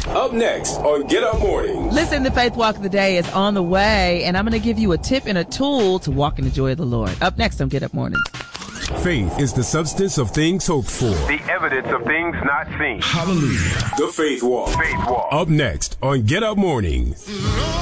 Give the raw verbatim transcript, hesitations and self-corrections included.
Up next on Get Up Mornings. Listen, the Faith Walk of the Day is on the way, and I'm going to give you a tip and a tool to walk in the joy of the Lord. Up next on Get Up Mornings. Faith is the substance of things hoped for. The evidence of things not seen. Hallelujah. The Faith Walk. Faith Walk. Up next on Get Up Mornings.